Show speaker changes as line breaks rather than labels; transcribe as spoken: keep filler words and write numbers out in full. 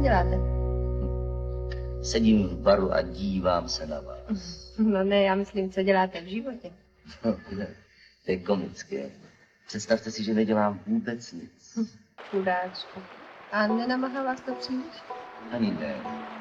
děláte?
Sedím v baru a dívám se na vás.
No ne, já myslím, co děláte v životě.
No, ne, to je komické. Představte si, že nedělám vůbec nic.
Chudáčku. A nenamahá vás to příliš?
Ani ne.